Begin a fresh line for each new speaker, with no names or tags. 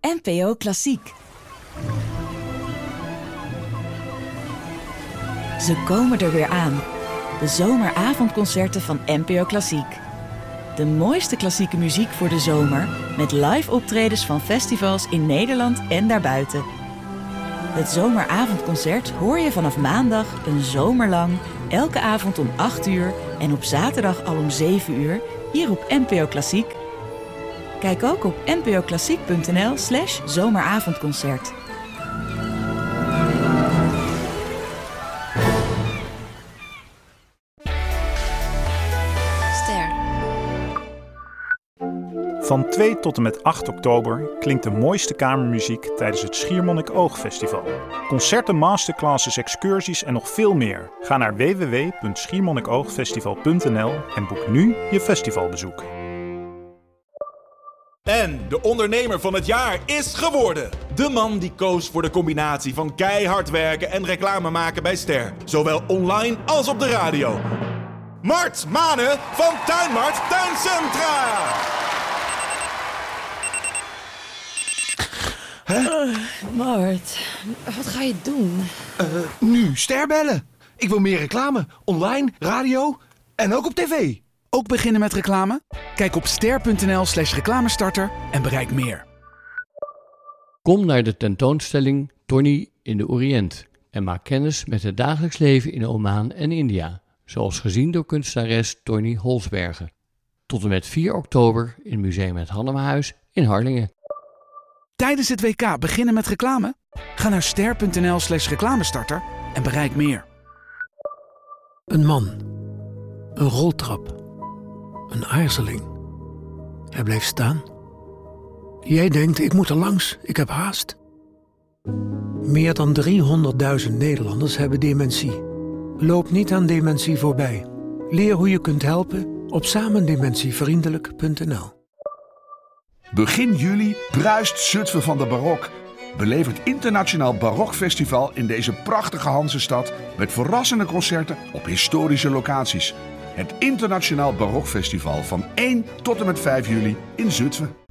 NPO Klassiek. Ze komen er weer aan. De zomeravondconcerten van NPO Klassiek. De mooiste klassieke muziek voor de zomer met live optredens van festivals in Nederland en daarbuiten. Het zomeravondconcert hoor je vanaf maandag een zomer lang, elke avond om 8 uur en op zaterdag al om 7 uur hier op NPO Klassiek. Kijk ook op npoklassiek.nl/zomeravondconcert.
Van 2 tot en met 8 oktober klinkt de mooiste kamermuziek tijdens het Schiermonnikoog-festival. Concerten, masterclasses, excursies en nog veel meer. Ga naar www.schiermonnikoogfestival.nl en boek nu je festivalbezoek.
En de ondernemer van het jaar is geworden. De man die koos voor de combinatie van keihard werken en reclame maken bij Ster. Zowel online als op de radio. Mart Mane van Tuinmart Tuincentra.
Mart, wat ga je doen?
Nu Ster bellen. Ik wil meer reclame. Online, radio en ook op tv.
Ook beginnen met reclame? Kijk op ster.nl/reclamestarter en bereik meer.
Kom naar de tentoonstelling Tony in de Oriënt en maak kennis met het dagelijks leven in Oman en India, zoals gezien door kunstenares Tony Holsbergen. Tot en met 4 oktober in Museum Het Hannemahuis in Harlingen.
Tijdens het WK beginnen met reclame? Ga naar ster.nl/reclamestarter en bereik meer.
Een man. Een roltrap. Een aarzeling. Hij blijft staan. Jij denkt, ik moet er langs, ik heb haast. Meer dan 300.000 Nederlanders hebben dementie. Loop niet aan dementie voorbij. Leer hoe je kunt helpen op samendementievriendelijk.nl.
Begin juli bruist Zutphen van de barok. Beleef het Internationaal Barokfestival in deze prachtige Hansestad met verrassende concerten op historische locaties. Het Internationaal Barokfestival van 1 tot en met 5 juli in Zutphen.